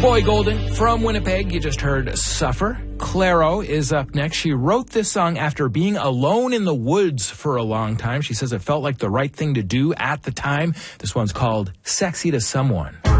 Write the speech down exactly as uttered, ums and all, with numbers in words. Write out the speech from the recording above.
Boy Golden from Winnipeg. You just heard Suffer. Clairo is up next. She wrote this song after being alone in the woods for a long time. She says it felt like the right thing to do at the time. This one's called Sexy to Someone.